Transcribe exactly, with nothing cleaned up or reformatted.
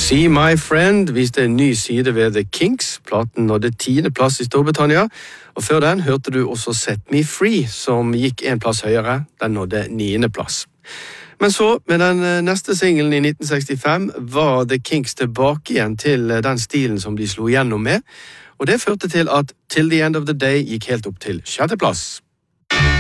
See My Friend viste en ny side ved The Kinks. Platen nådde tiende plass i Storbritannia, og før den hørte du også Set Me Free, som gikk en plass høyere. Den nådde niende plass. Men så, med den neste singelen i nitten sekstifem, var The Kinks tilbake igjen til den stilen som de slo igjennom med, og det førte til at Till the End of the Day gikk helt opp til sjette plass.